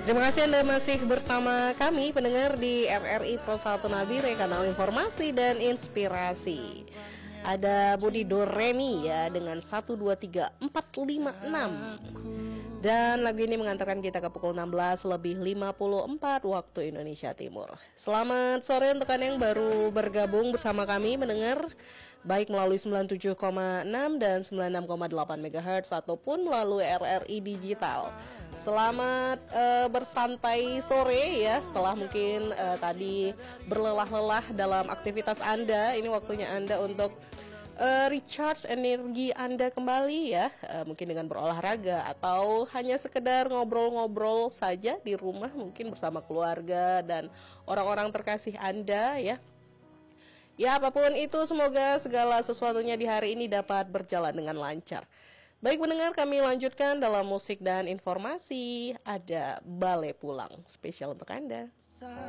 Terima kasih Anda masih bersama kami pendengar di RRI Pro 1 Nabire, kanal informasi dan inspirasi. Ada Budi Doremi ya dengan 123456. Dan lagu ini mengantarkan kita ke pukul 16:54 waktu Indonesia Timur. Selamat sore untuk Anda yang baru bergabung bersama kami mendengar baik melalui 97,6 dan 96,8 MHz ataupun melalui RRI Digital. Selamat bersantai sore ya, setelah mungkin tadi berlelah-lelah dalam aktivitas Anda. Ini waktunya Anda untuk recharge energi Anda kembali ya, mungkin dengan berolahraga atau hanya sekedar ngobrol-ngobrol saja di rumah mungkin bersama keluarga dan orang-orang terkasih Anda ya. Ya, apapun itu, semoga segala sesuatunya di hari ini dapat berjalan dengan lancar. Baik mendengar, kami lanjutkan dalam musik dan informasi. Ada Bale Pulang spesial untuk Anda.